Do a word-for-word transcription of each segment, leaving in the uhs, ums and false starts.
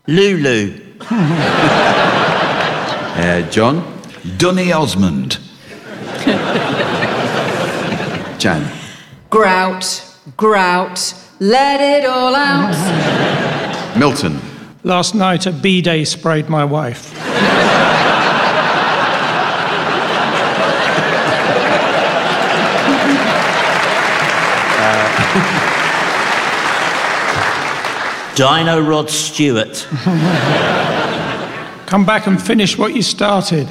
Lulu. uh, John? Dunny Osmond. Jan? Grout, grout, let it all out. Milton? Last night a B-day sprayed my wife. Dino Rod Stewart. Come back and finish what you started.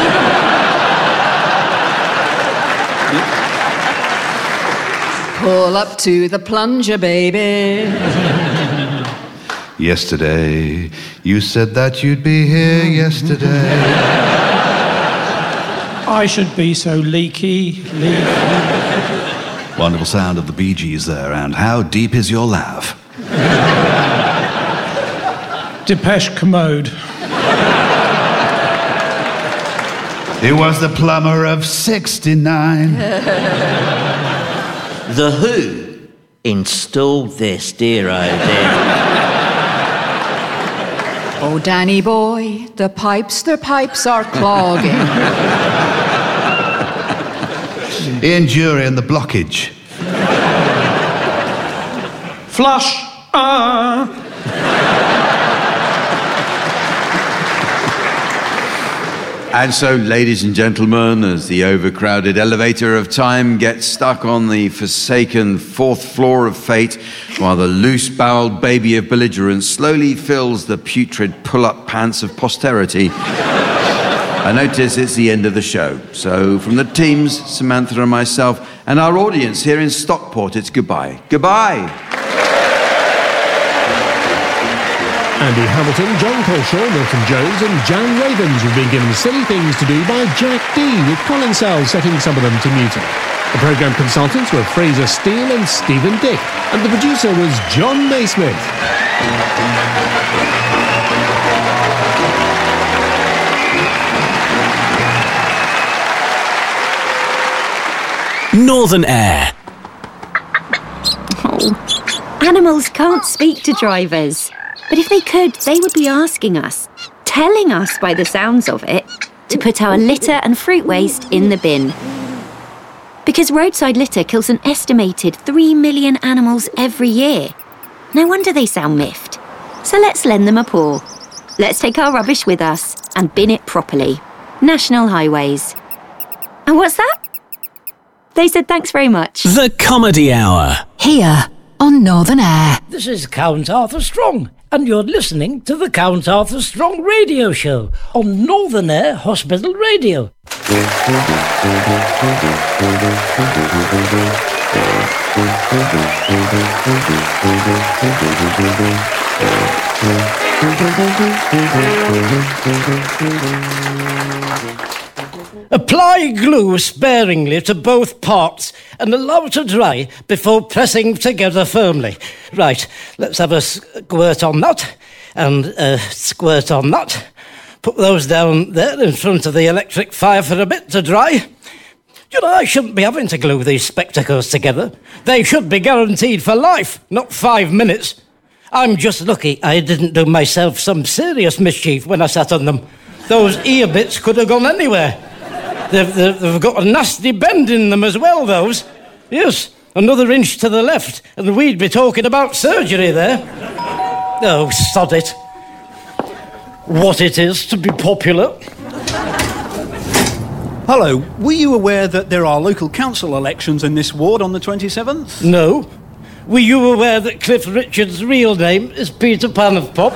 Pull up to the plunger, baby. Yesterday, you said that you'd be here yesterday. I should be so leaky, leaky. Wonderful sound of the Bee Gees there, and how deep is your laugh? Depeche Commode. He was the plumber of sixty-nine. The Who installed this, dear oh dear. Oh, Danny boy, the pipes, their pipes are clogging. Ian Jury and the Blockage. Flush. Ah. And so, ladies and gentlemen, as the overcrowded elevator of time gets stuck on the forsaken fourth floor of fate, while the loose-boweled baby of belligerence slowly fills the putrid pull-up pants of posterity, I notice it's the end of the show. So, from the teams, Samantha and myself, and our audience here in Stockport, it's goodbye. Goodbye! Andy Hamilton, John Colshaw, Milton Jones and Jan Ravens have been given Silly Things to Do by Jack D, with Colin Sells setting some of them to music. The programme consultants were Fraser Steele and Stephen Dick, and the producer was John Naismith. Northern Air. Oh, animals can't speak to drivers. But if they could, they would be asking us, telling us by the sounds of it, to put our litter and fruit waste in the bin. Because roadside litter kills an estimated three million animals every year. No wonder they sound miffed. So let's lend them a paw. Let's take our rubbish with us and bin it properly. National Highways. And what's that? They said thanks very much. The Comedy Hour. Here on Northern Air. This is Count Arthur Strong, and you're listening to the Count Arthur Strong Radio Show on Northern Air Hospital Radio. Apply glue sparingly to both parts and allow to dry before pressing together firmly. Right, let's have a squirt on that and a squirt on that. Put those down there in front of the electric fire for a bit to dry. You know, I shouldn't be having to glue these spectacles together. They should be guaranteed for life, not five minutes. I'm just lucky I didn't do myself some serious mischief when I sat on them. Those ear bits could have gone anywhere. They've, they've, they've got a nasty bend in them as well, those. Yes, another inch to the left, and we'd be talking about surgery there. Oh, sod it. What it is to be popular. Hello, were you aware that there are local council elections in this ward on the twenty-seventh? No. Were you aware that Cliff Richard's real name is Peter Pan of Pop?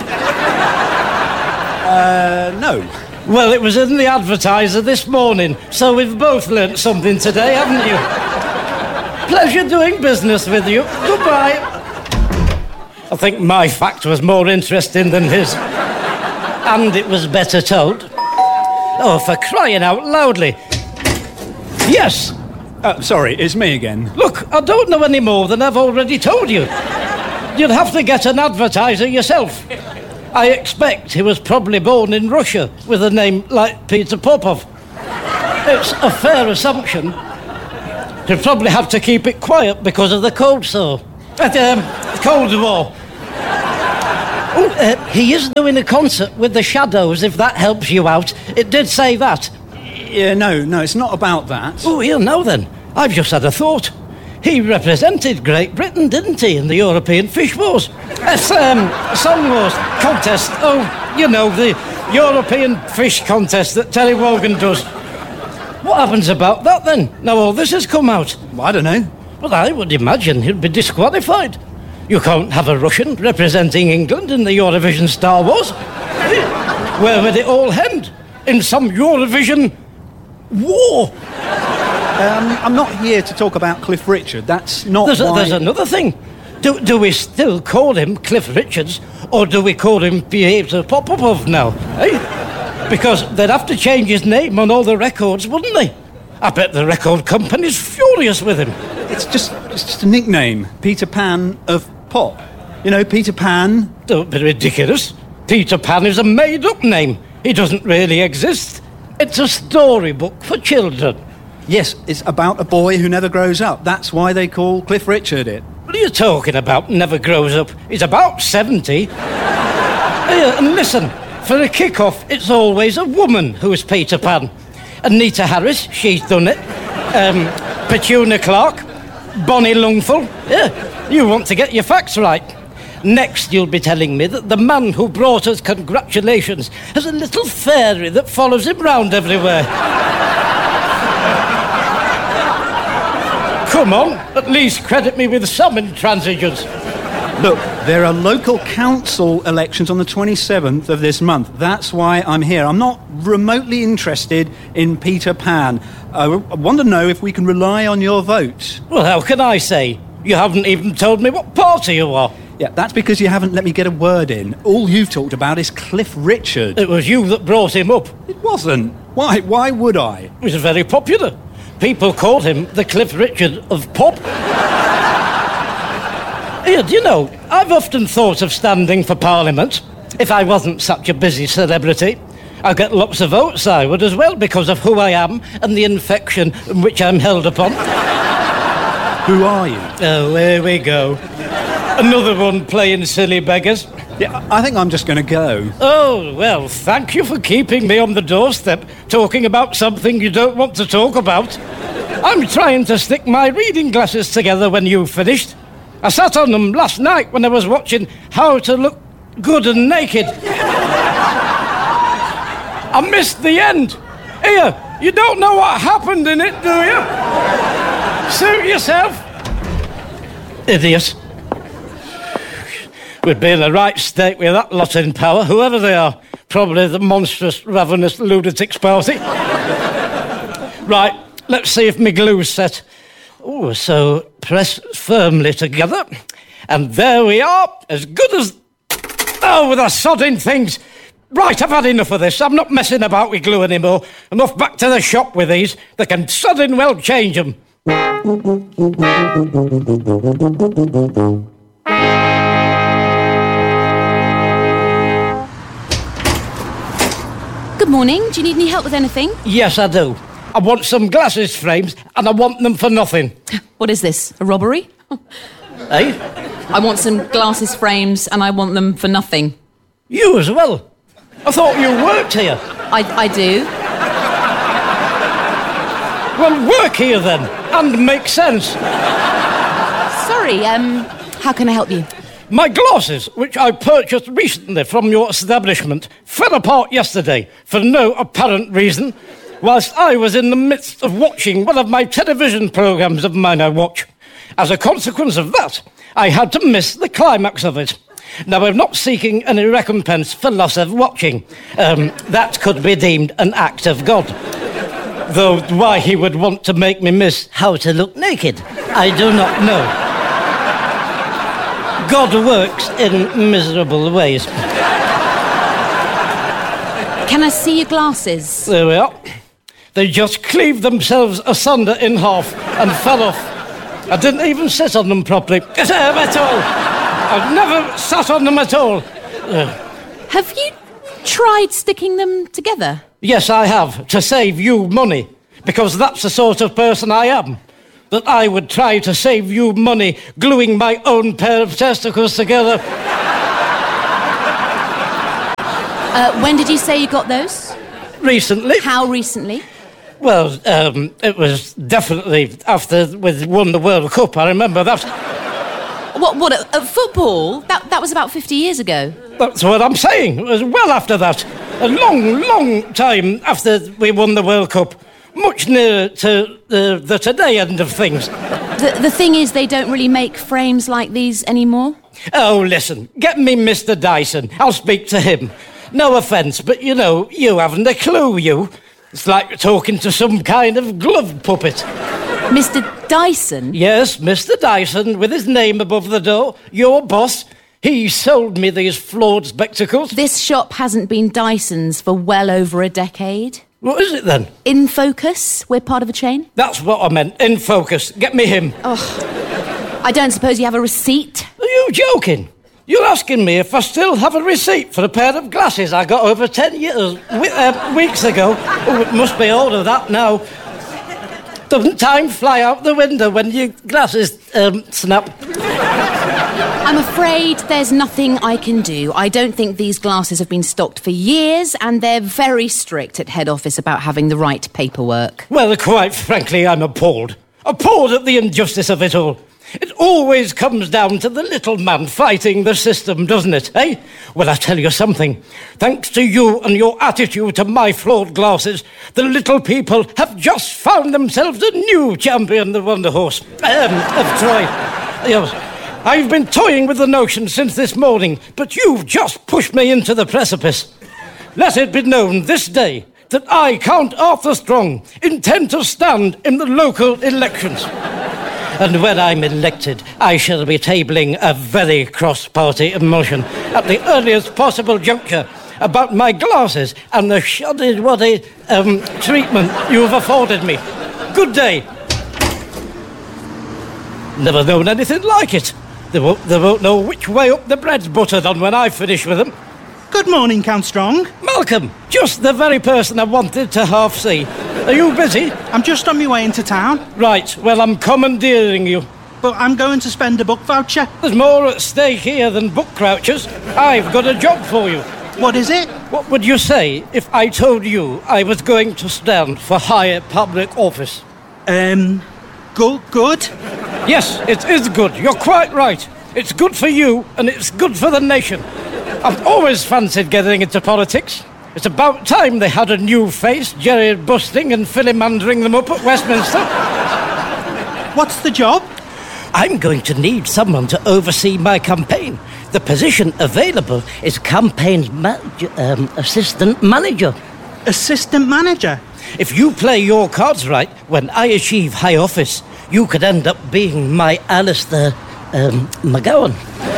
Uh, no. Well, it was in the Advertiser this morning, so we've both learnt something today, haven't you? Pleasure doing business with you. Goodbye. I think my fact was more interesting than his. And it was better told. Oh, for crying out loudly. Yes. Uh, sorry, it's me again. Look, I don't know any more than I've already told you. You'd have to get an advertiser yourself. I expect he was probably born in Russia with a name like Peter Popov. It's a fair assumption. He'll probably have to keep it quiet because of the cold sore. But, um, Cold War. Oh, uh, he is doing a concert with the Shadows, if that helps you out. It did say that. Yeah, no, no, it's not about that. Oh, here, now then. I've just had a thought. He represented Great Britain, didn't he, in the European Fish Wars? Yes, um, Song Wars contest. Oh, you know, the European Fish Contest that Terry Wogan does. What happens about that, then? Now all this has come out. Well, I don't know. Well, I would imagine he'd be disqualified. You can't have a Russian representing England in the Eurovision Star Wars. Where would it all end? In some Eurovision war? Um, I'm not here to talk about Cliff Richard. That's not There's, a, why... there's another thing. Do, do we still call him Cliff Richards, or do we call him Piotr Popov now? Eh? Because they'd have to change his name on all the records, wouldn't they? I bet the record company's furious with him. It's just, it's just a nickname. Peter Pan of pop. You know, Peter Pan. Don't be ridiculous. Peter Pan is a made-up name. He doesn't really exist. It's a storybook for children. Yes, it's about a boy who never grows up. That's why they call Cliff Richard it. What are you talking about, never grows up? He's about seventy. Here, and listen, for a kick-off, it's always a woman who is Peter Pan. Anita Harris, she's done it. Um, Petunia Clark, Bonnie Lungful. Yeah, you want to get your facts right. Next, you'll be telling me that the man who brought us congratulations has a little fairy that follows him round everywhere. Come on, at least credit me with some intransigence. Look, there are local council elections on the twenty-seventh of this month. That's why I'm here. I'm not remotely interested in Peter Pan. I want to know if we can rely on your vote. Well, how can I say? You haven't even told me what party you are. Yeah, that's because you haven't let me get a word in. All you've talked about is Cliff Richard. It was you that brought him up. It wasn't. Why? Why would I? He was very popular. People called him the Cliff Richard of pop. Here, do you know, I've often thought of standing for Parliament if I wasn't such a busy celebrity. I get lots of votes, I would as well, because of who I am and the infection in which I'm held upon. Who are you? Oh, here we go. Another one playing silly beggars. Yeah, I think I'm just going to go. Oh, well, thank you for keeping me on the doorstep, talking about something you don't want to talk about. I'm trying to stick my reading glasses together when you finished. I sat on them last night when I was watching How to Look Good and Naked. I missed the end. Here, you don't know what happened in it, do you? Suit yourself. Idiot. We'd be in the right state with that lot in power, whoever they are. Probably the monstrous, ravenous lunatics party. Right, let's see if my glue's set. Oh, so press firmly together. And there we are, as good as... Oh, the sodding things. Right, I've had enough of this. I'm not messing about with glue anymore. I'm off back to the shop with these. They can sodding well change them. Good morning. Do you need any help with anything? Yes, I do. I want some glasses frames, and I want them for nothing. What is this, a robbery? Eh? I want some glasses frames, and I want them for nothing. You as well? I thought you worked here. I, I do. Well, work here then, and make sense. Sorry, um, how can I help you? My glasses, which I purchased recently from your establishment, fell apart yesterday for no apparent reason, whilst I was in the midst of watching one of my television programmes of mine I watch. As a consequence of that, I had to miss the climax of it. Now, I'm not seeking any recompense for loss of watching. Um, that could be deemed an act of God. Though why he would want to make me miss How to Look Naked, I do not know. God works in miserable ways. Can I see your glasses? There we are. They just cleaved themselves asunder in half and fell off. I didn't even sit on them properly. At all. I've never sat on them at all. Uh, have you tried sticking them together? Yes, I have, to save you money, because that's the sort of person I am. That I would try to save you money gluing my own pair of testicles together. Uh, when did you say you got those? Recently. How recently? Well, um, it was definitely after we won the World Cup. I remember that. What, what, at, at football? That, that was about fifty years ago. That's what I'm saying. It was well after that. A long, long time after we won the World Cup. Much nearer to the, the today end of things. The, the thing is, they don't really make frames like these anymore. Oh, listen, get me Mister Dyson. I'll speak to him. No offence, but, you know, you haven't a clue, you. It's like talking to some kind of glove puppet. Mister Dyson? Yes, Mister Dyson, with his name above the door. Your boss. He sold me these flawed spectacles. This shop hasn't been Dyson's for well over a decade. What is it, then? In Focus. We're part of a chain. That's what I meant. In Focus. Get me him. Oh, I don't suppose you have a receipt? Are you joking? You're asking me if I still have a receipt for a pair of glasses I got over ten years, uh, weeks ago. Oh, it must be older that now. Doesn't time fly out the window when your glasses um, snap? I'm afraid there's nothing I can do. I don't think these glasses have been stocked for years, and they're very strict at head office about having the right paperwork. Well, quite frankly, I'm appalled. Appalled at the injustice of it all. It always comes down to the little man fighting the system, doesn't it, eh? Well, I tell you something. Thanks to you and your attitude to my flawed glasses, the little people have just found themselves a new champion, the Wonder Horse. Um, of Troy. Yes. I've been toying with the notion since this morning, but you've just pushed me into the precipice. Let it be known this day that I, Count Arthur Strong, intend to stand in the local elections. And when I'm elected, I shall be tabling a very cross-party motion at the earliest possible juncture about my glasses and the shoddy-waddy um, treatment you've afforded me. Good day. Never known anything like it. They won't, they won't know which way up the bread's buttered on when I finish with them. Good morning, Count Strong. Malcolm, just the very person I wanted to half see. Are you busy? I'm just on my way into town. Right, well, I'm commandeering you. But I'm going to spend a book voucher. There's more at stake here than book crouchers. I've got a job for you. What is it? What would you say if I told you I was going to stand for higher public office? Um, go- good? Yes, it is good. You're quite right. It's good for you, and it's good for the nation. I've always fancied getting into politics. It's about time they had a new face, jerry-busting and filly-mandering them up at Westminster. What's the job? I'm going to need someone to oversee my campaign. The position available is campaign ma- um, assistant manager. Assistant manager? If you play your cards right, when I achieve high office, you could end up being my Alistair um, McGowan.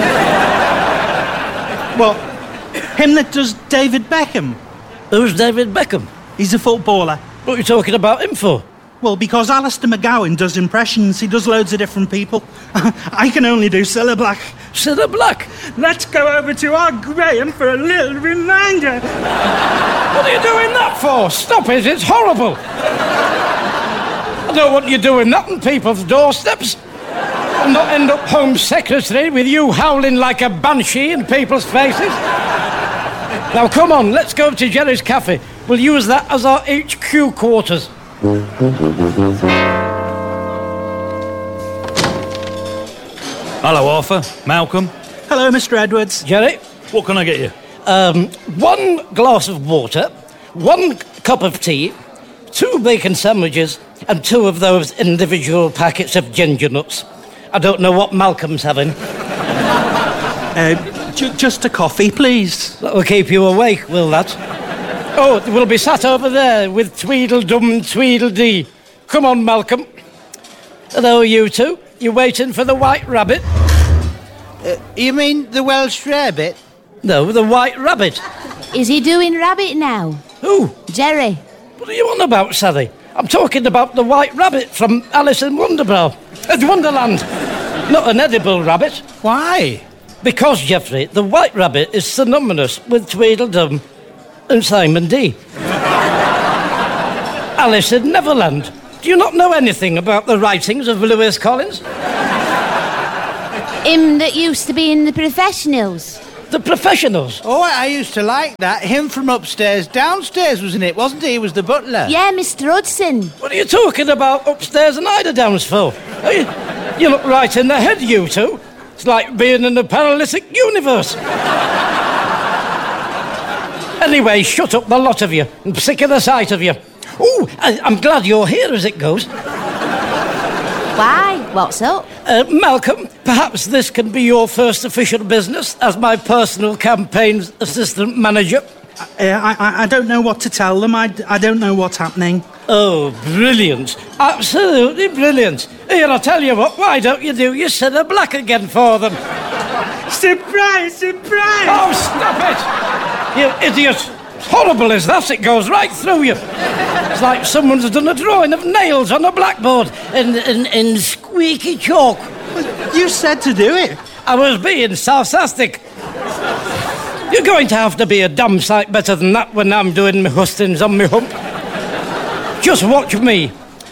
Well, him that does David Beckham. Who's David Beckham? He's a footballer. What are you talking about him for? Well, because Alistair McGowan does impressions. He does loads of different people. I can only do Cilla Black. Cilla Black? Let's go over to our Graham for a little reminder. What are you doing that for? Stop it, it's horrible. I don't want you doing that on people's doorsteps. And not end up Home Secretary with you howling like a banshee in people's faces. Now, come on, let's go to Jerry's Cafe. We'll use that as our H Q quarters. Hello, Arthur. Malcolm. Hello, Mister Edwards. Jerry? What can I get you? Um, one glass of water, one cup of tea, two bacon sandwiches, and two of those individual packets of ginger nuts. I don't know what Malcolm's having. Uh, j- just a coffee, please. That'll keep you awake, will that? Oh, we'll be sat over there with Tweedledum Tweedledee. Come on, Malcolm. Hello, you two. You waiting for the White Rabbit? Uh, you mean the Welsh Rabbit? No, the White Rabbit. Is he doing rabbit now? Who? Jerry. What are you on about, Sally? I'm talking about the White Rabbit from Alice in Wonderbrow. At Wonderland. Not an edible rabbit. Why? Because, Geoffrey, the White Rabbit is synonymous with Tweedledum and Simon D. Alice in Neverland. Do you not know anything about the writings of Lewis Collins? Him that used to be in the professionals. The professionals. Oh, I used to like that. Him from upstairs, downstairs, wasn't it? Wasn't he? He was the butler. Yeah, Mister Hudson. What are you talking about upstairs and eider downs for? You, you look right in the head, you two. It's like being in a paralystic universe. Anyway, shut up, the lot of you. I'm sick of the sight of you. Oh, I'm glad you're here as it goes. Why? What's up? Uh, Malcolm, perhaps this can be your first official business as my personal campaigns assistant manager. Uh, I, I don't know what to tell them. I, I don't know what's happening. Oh, brilliant. Absolutely brilliant. Here, I'll tell you what, why don't you do your Cedar Black again for them? Surprise, surprise! Oh, stop it! You idiot. It's horrible as that, it goes right through you. It's like someone's done a drawing of nails on a blackboard in, in, in squeaky chalk. You said to do it. I was being sarcastic. You're going to have to be a damn sight better than that when I'm doing my hustings on my hump. Just watch me.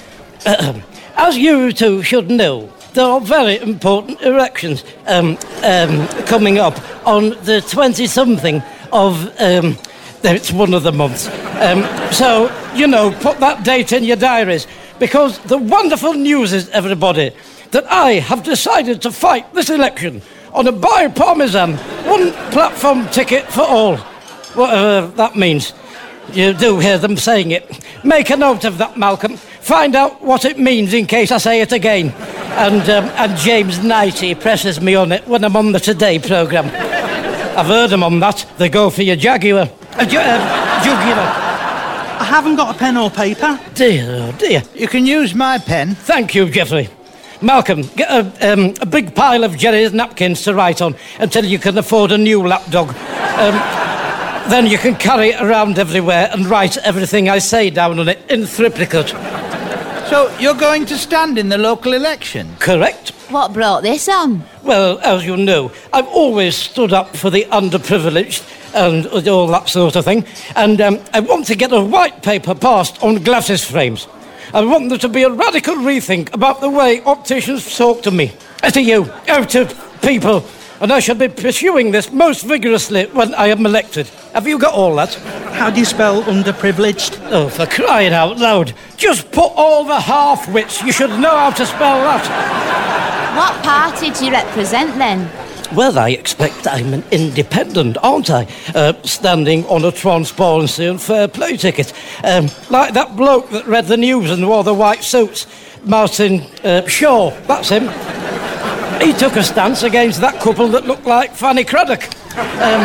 As you two should know, there are very important elections um, um, coming up on the twenty-something of... Um, it's one of the months. Um, so, you know, put that date in your diaries, because the wonderful news is, everybody, that I have decided to fight this election on a bi-parmesan, one-platform ticket for all. Whatever that means. You do hear them saying it. Make a note of that, Malcolm. Find out what it means in case I say it again. And, um, and James Knighty presses me on it when I'm on the Today programme. I've heard them on that. They go for your Jaguar. Uh, ju- uh, jugular. I haven't got a pen or paper. Dear, oh dear. You can use my pen. Thank you, Geoffrey. Malcolm, get a, um, a big pile of Jerry's napkins to write on until you can afford a new lapdog. Um, then you can carry it around everywhere and write everything I say down on it in triplicate. So you're going to stand in the local election? Correct. What brought this on? Well, as you know, I've always stood up for the underprivileged and all that sort of thing. And um, I want to get a white paper passed on glasses frames. I want there to be a radical rethink about the way opticians talk to me. Uh, to you, oh, to people. And I shall be pursuing this most vigorously when I am elected. Have you got all that? How do you spell underprivileged? Oh, for crying out loud. Just put all the half-wits. You should know how to spell that. What party do you represent, then? Well, I expect I'm an independent, aren't I? Uh, standing on a transparency and fair play ticket. Um, like that bloke that read the news and wore the white suits. Martin uh, Shaw, that's him. He took a stance against that couple that looked like Fanny Craddock. Um,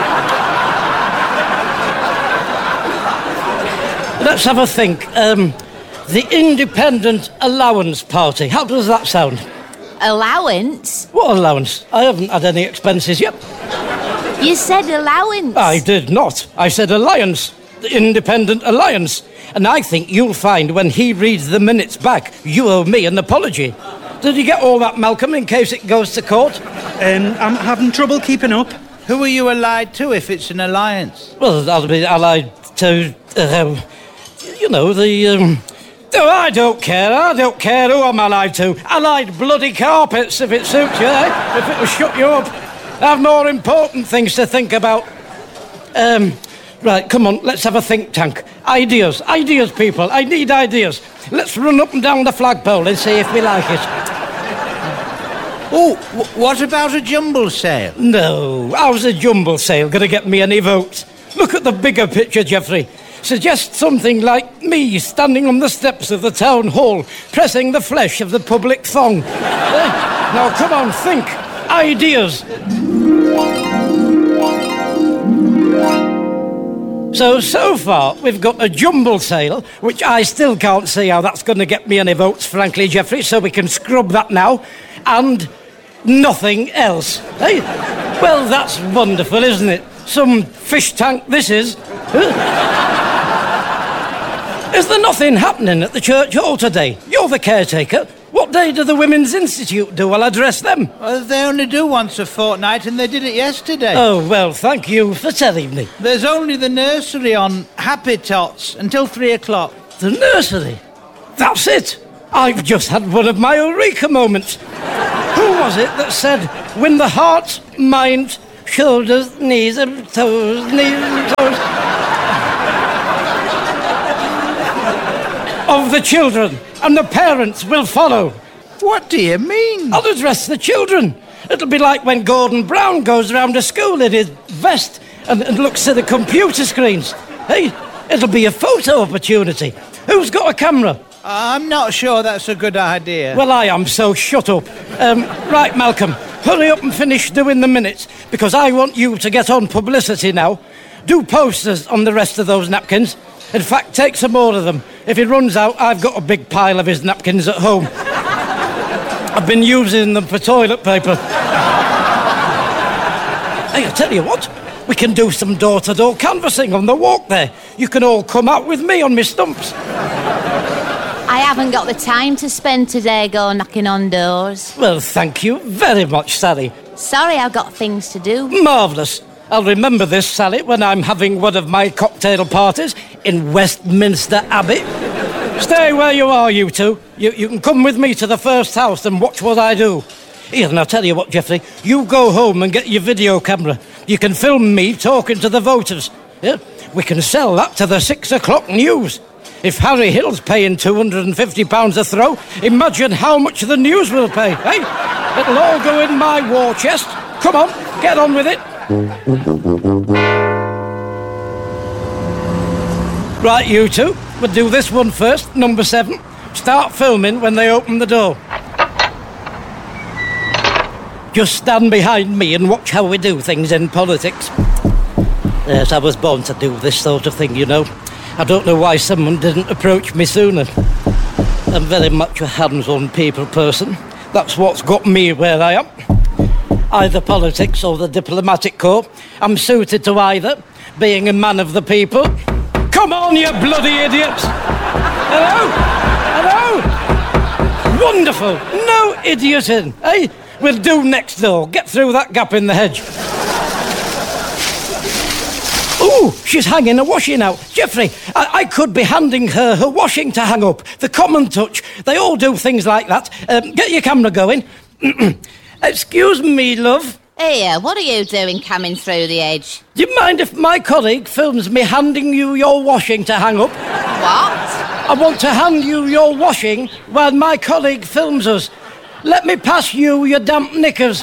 let's have a think. Um, the Independent Allowance Party. How does that sound? Allowance? What allowance? I haven't had any expenses yet. You said allowance. I did not. I said alliance. The Independent Alliance. And I think you'll find when he reads the minutes back, you owe me an apology. Did you get all that, Malcolm, in case it goes to court? Um, I'm having trouble keeping up. Who are you allied to if it's an alliance? Well, I'll be allied to, uh, you know, the... Um, oh, I don't care. I don't care who I'm allied to. Allied bloody carpets, if it suits you, eh? If it'll shut you up. I have more important things to think about. Um... Right, come on, let's have a think tank. Ideas, ideas, people. I need ideas. Let's run up and down the flagpole and see if we like it. Oh, w- what about a jumble sale? No, how's a jumble sale going to get me any votes? Look at the bigger picture, Geoffrey. Suggest something like me standing on the steps of the town hall, pressing the flesh of the public thong. eh? Now, come on, think. Ideas. So, so far, we've got a jumble sale, which I still can't see how that's going to get me any votes, frankly, Geoffrey, so we can scrub that now. And nothing else. Hey? Well, that's wonderful, isn't it? Some fish tank this is. Is there nothing happening at the church hall today? You're the caretaker. What day do the Women's Institute do? I'll address them. Well, they only do once a fortnight, and they did it yesterday. Oh, well, thank you for telling me. There's only the nursery on Happy Tots until three o'clock. The nursery? That's it. I've just had one of my eureka moments. Who was it that said, win the heart, mind, shoulders, knees and toes, knees and toes. Of the children, and the parents will follow. What do you mean? I'll address the children. It'll be like when Gordon Brown goes around a school in his vest and, and looks at the computer screens. Hey, it'll be a photo opportunity. Who's got a camera? I'm not sure that's a good idea. Well, I am, so shut up. Um, right, Malcolm, hurry up and finish doing the minutes, because I want you to get on publicity now. Do posters on the rest of those napkins. In fact, take some more of them. If he runs out, I've got a big pile of his napkins at home. I've been using them for toilet paper. Hey, I tell you what, we can do some door-to-door canvassing on the walk there. You can all come out with me on my stumps. I haven't got the time to spend today going knocking on doors. Well, thank you very much, Sally. Sorry, I've got things to do. Marvellous. I'll remember this, Sally, when I'm having one of my cocktail parties in Westminster Abbey. Stay where you are, you two. You, you can come with me to the first house and watch what I do. Here, and I'll tell you what, Geoffrey, you go home and get your video camera. You can film me talking to the voters. Yeah? We can sell that to the six o'clock news. If Harry Hill's paying two hundred and fifty pounds a throw, imagine how much the news will pay, eh? It'll all go in my war chest. Come on, get on with it. Right, you two, we'll do this one first, number seven. Start filming when they open the door. Just stand behind me and watch how we do things in politics. Yes, I was born to do this sort of thing, you know. I don't know why someone didn't approach me sooner. I'm very much a hands-on people person. That's what's got me where I am. Either politics or the diplomatic corps. I'm suited to either, being a man of the people. Come on, you bloody idiots! Hello? Hello? Wonderful. No idioting, eh? We'll do next door. Get through that gap in the hedge. Ooh, she's hanging a washing out. Geoffrey, I, I could be handing her her washing to hang up. The common touch. They all do things like that. Um, get your camera going. Excuse me, love. Here, what are you doing coming through the edge? Do you mind if my colleague films me handing you your washing to hang up? What? I want to hand you your washing while my colleague films us. Let me pass you your damp knickers.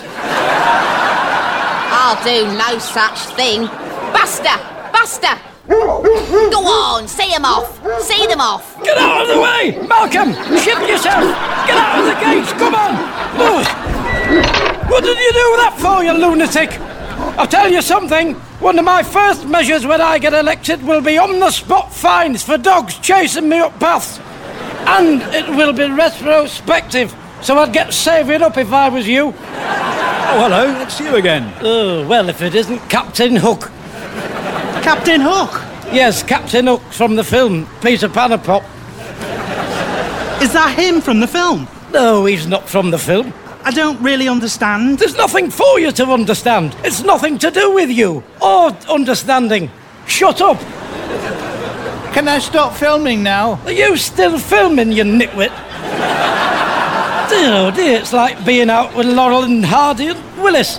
I'll do no such thing. Buster! Buster! Go on, see them off. See them off. Get out of the way! Malcolm, shift yourself. Get out of the gates, come on. Oh. What did you do that for, you lunatic? I'll tell you something. One of my first measures when I get elected will be on-the-spot fines for dogs chasing me up paths. And it will be retrospective, so I'd get saving up if I was you. Oh, hello, it's you again. Oh, well, if it isn't Captain Hook. Captain Hook? Yes, Captain Hook from the film, Peter Panapop. Is that him from the film? No, he's not from the film. I don't really understand. There's nothing for you to understand. It's nothing to do with you or understanding. Shut up. Can I stop filming now? Are you still filming, you nitwit? Dear, oh dear, it's like being out with Laurel and Hardy and Willis.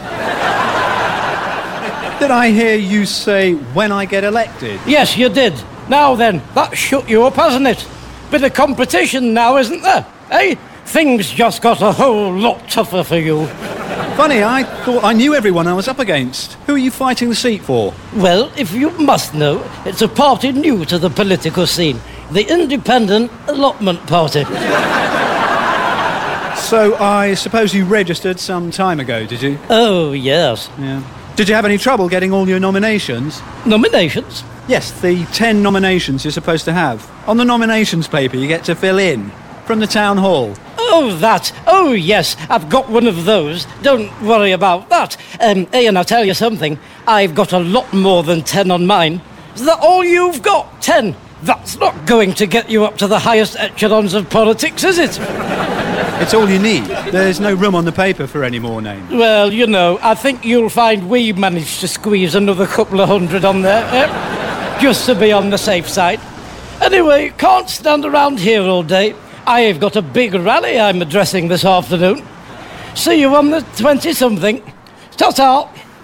Did I hear you say, when I get elected? Yes, you did. Now then, that shut you up, hasn't it? Bit of competition now, isn't there? Eh? Things just got a whole lot tougher for you. Funny, I thought I knew everyone I was up against. Who are you fighting the seat for? Well, if you must know, it's a party new to the political scene. The Independent Allotment Party. So I suppose you registered some time ago, did you? Oh, yes. Yeah. Did you have any trouble getting all your nominations? Nominations? Yes, the ten nominations you're supposed to have. On the nominations paper you get to fill in. From the town hall. Oh, that. Oh, yes, I've got one of those. Don't worry about that. Um, Ian, I'll tell you something. I've got a lot more than ten on mine. Is that all you've got? Ten? That's not going to get you up to the highest echelons of politics, is it? It's all you need. There's no room on the paper for any more names. Well, you know, I think you'll find we managed to squeeze another couple of hundred on there, eh? Just to be on the safe side. Anyway, can't stand around here all day. I've got a big rally I'm addressing this afternoon. See you on the twenty-something. Ta-ta.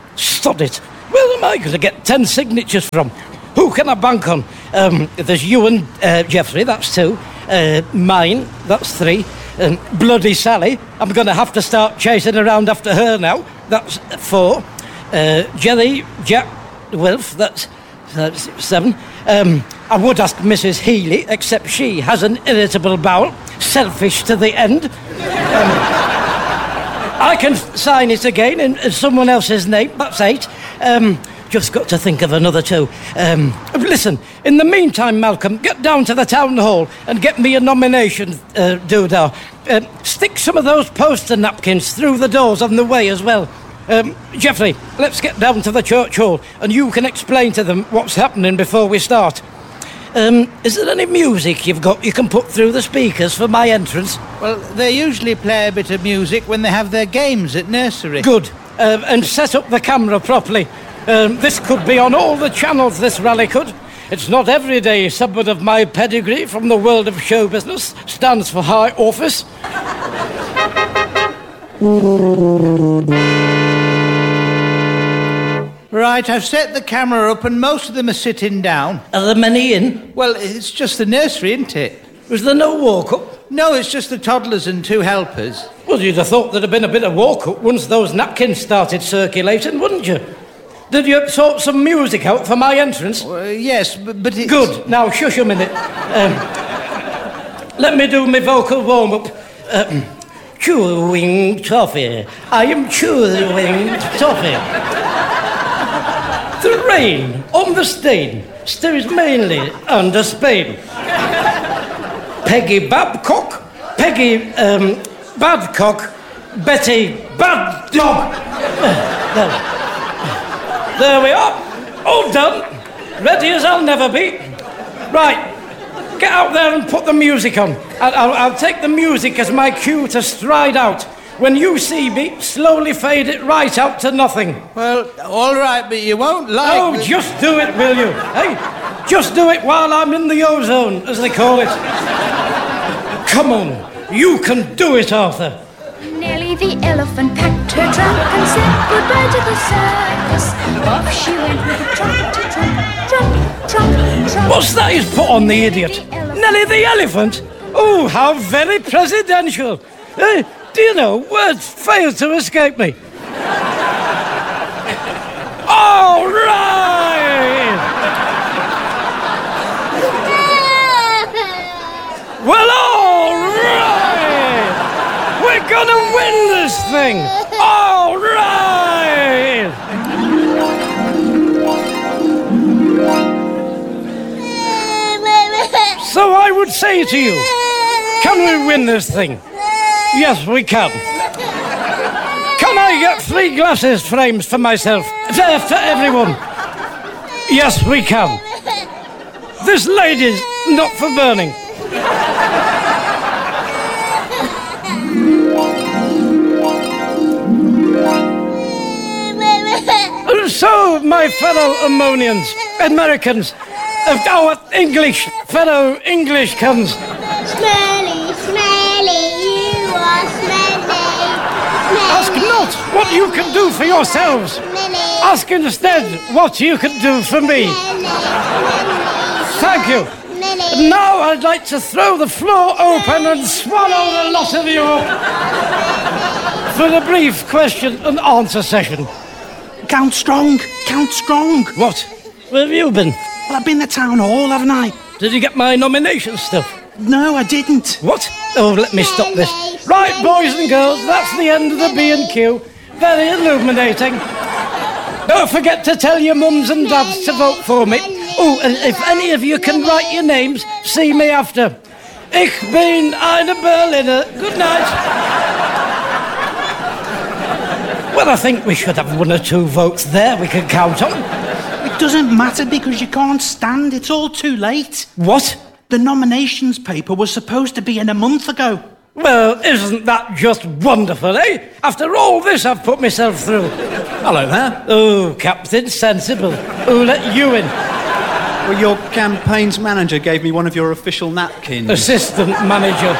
Sod it. Where am I going to get ten signatures from? Who can I bank on? Um, there's you and uh, Geoffrey, that's two. Uh, mine, that's three. And bloody Sally, I'm going to have to start chasing around after her now. That's four. Uh, Jelly, Jack, Wilf, that's, that's seven. Um, I would ask Missus Healy, except she has an irritable bowel, selfish to the end. Um, I can sign it again in, in someone else's name, that's eight. Um, just got to think of another two. Um, listen, in the meantime, Malcolm, get down to the town hall and get me a nomination, uh, doodah. Uh, stick some of those poster napkins through the doors on the way as well. Um, Geoffrey, let's get down to the church hall and you can explain to them what's happening before we start. Um, is there any music you've got you can put through the speakers for my entrance? Well, they usually play a bit of music when they have their games at nursery. Good. Uh, and set up the camera properly. Um, this could be on all the channels, this rally could. It's not every day someone of my pedigree from the world of show business stands for high office. Right, I've set the camera up and most of them are sitting down. Are there many in? Well, it's just the nursery, isn't it? Was there no walk-up? No, it's just the toddlers and two helpers. Well, you'd have thought there'd have been a bit of walk-up once those napkins started circulating, wouldn't you? Did you sort some music out for my entrance? Uh, yes, but, but it's... Good. Now, shush a minute. Um, let me do my vocal warm-up. Um, chewing toffee. I am chewing toffee. The rain on the stain stays mainly under Spain. Peggy Babcock, Peggy um, Badcock, Betty Bad Dog. Uh, there. there we are, all done. Ready as I'll never be. Right, get out there and put the music on. I'll, I'll, I'll take the music as my cue to stride out. When you see me, slowly fade it right out to nothing. Well, all right, but you won't like... Oh, the... just do it, will you? Hey, just do it while I'm in the ozone, as they call it. Come on, you can do it, Arthur. Nelly the elephant packed her trunk and said goodbye to the circus. Off she went with a trunk to trunk, trunk, trunk, trunk. What's that he's put on the idiot? Nelly the elephant? Oh, how very presidential. Eh? Do you know, words fail to escape me. All right! Well, all right! We're gonna win this thing! All right! So I would say to you, can we win this thing? Yes, we can. Can I get three glasses frames for myself? For, for everyone? Yes, we can. This lady's not for burning. So, my fellow Ammonians, Americans, our English, fellow Englishcans. Smelly, smelly, you are smelly. Ask not what you can do for yourselves. Ask instead what you can do for me. Thank you. Now I'd like to throw the floor open and swallow the lot of you up for a brief question and answer session. Count Strong, Count Strong. What? Where have you been? Well, I've been to town hall, haven't I? Did you get my nomination stuff? No, I didn't. What? Oh, let me stop this. Right, boys and girls, that's the end of the B and Q. Very illuminating. Don't forget to tell your mums and dads to vote for me. Oh, and if any of you can write your names, see me after. Ich bin eine Berliner. Good night. Well, I think we should have one or two votes there we can count on. It doesn't matter because you can't stand. It's all too late. What? The nominations paper was supposed to be in a month ago. Well, isn't that just wonderful, eh? After all this I've put myself through. Hello there. Oh, Captain Sensible. Who let you in? Well, your campaign's manager gave me one of your official napkins. Assistant manager.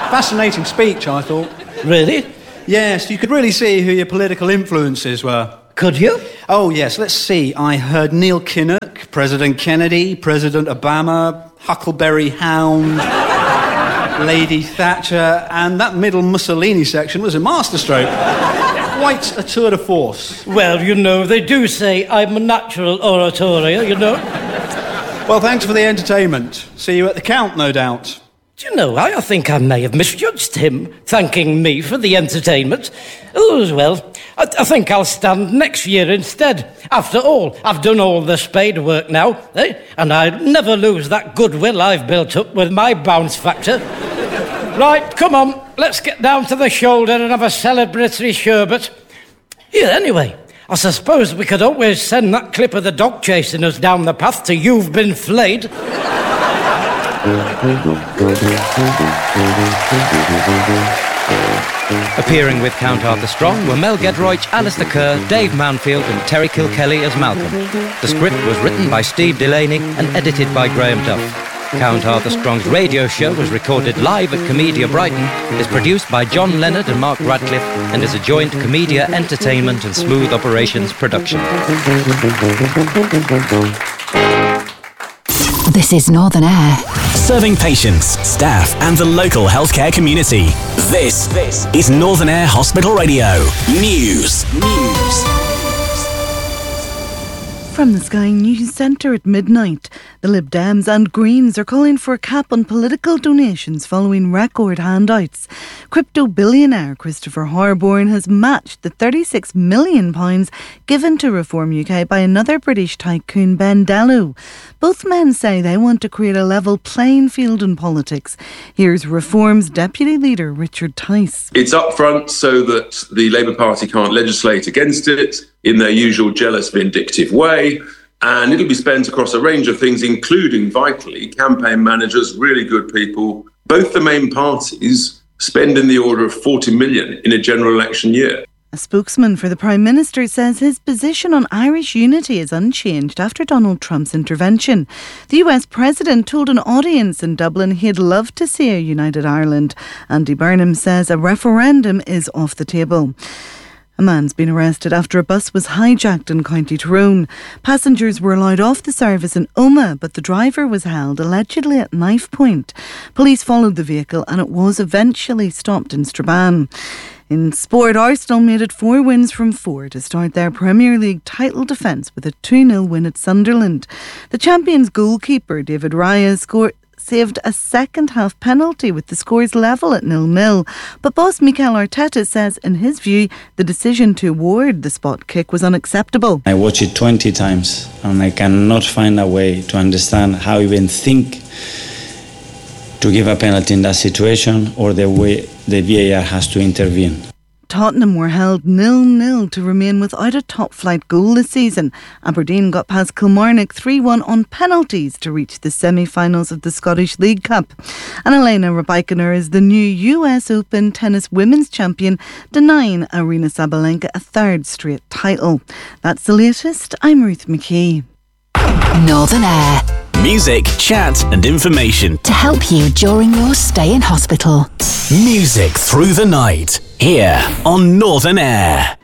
Fascinating speech, I thought. Really? Yes, you could really see who your political influences were. Could you? Oh, yes, let's see. I heard Neil Kinnock, President Kennedy, President Obama, Huckleberry Hound, Lady Thatcher, and that middle Mussolini section was a masterstroke. Quite a tour de force. Well, you know, they do say I'm a natural orator, you know. Well, thanks for the entertainment. See you at the count, no doubt. Do you know, I think I may have misjudged him, thanking me for the entertainment. Oh, well, I, I think I'll stand next year instead. After all, I've done all the spade work now, eh? And I'd never lose that goodwill I've built up with my bounce factor. Right, come on, let's get down to the shoulder and have a celebratory sherbet. Yeah, anyway, I suppose we could always send that clip of the dog chasing us down the path to You've Been Flayed. Appearing with Count Arthur Strong were Mel Gedroych, Alistair Kerr, Dave Manfield and Terry Kilkelly as Malcolm. The script was written by Steve Delaney and edited by Graham Duff. Count Arthur Strong's radio show was recorded live at Comedia Brighton, is produced by John Leonard and Mark Radcliffe, and is a joint Comedia Entertainment and Smooth Operations production. This is Northern Air. Serving patients, staff and the local healthcare community. This, this is Northern Air Hospital Radio. News. News. From the Sky News Centre at midnight, the Lib Dems and Greens are calling for a cap on political donations following record handouts. Crypto billionaire Christopher Harborne has matched the thirty-six million pounds given to Reform U K by another British tycoon, Ben Dello. Both men say they want to create a level playing field in politics. Here's Reform's Deputy Leader, Richard Tice. It's up front so that the Labour Party can't legislate against it in their usual jealous, vindictive way. And it'll be spent across a range of things, including, vitally, campaign managers, really good people. Both the main parties spend in the order of forty million in a general election year. A spokesman for the Prime Minister says his position on Irish unity is unchanged after Donald Trump's intervention. The U S President told an audience in Dublin he'd love to see a united Ireland. Andy Burnham says a referendum is off the table. A man's been arrested after a bus was hijacked in County Tyrone. Passengers were allowed off the service in Omagh, but the driver was held allegedly at knife point. Police followed the vehicle and it was eventually stopped in Strabane. In sport, Arsenal made it four wins from four to start their Premier League title defence with a two nil win at Sunderland. The champions' goalkeeper, David Raya, scored saved a second-half penalty with the scores level at nil nil. But boss Mikel Arteta says, in his view, the decision to award the spot kick was unacceptable. I watched it twenty times and I cannot find a way to understand how you even think to give a penalty in that situation or the way the V A R has to intervene. Tottenham were held nil nil to remain without a top-flight goal this season. Aberdeen got past Kilmarnock three one on penalties to reach the semi-finals of the Scottish League Cup. And Elena Rybakina is the new U S Open tennis women's champion, denying Aryna Sabalenka a third straight title. That's the latest. I'm Ruth McKee. Northern Air. Music, chat and information to help you during your stay in hospital. Music through the night, here on Northern Air.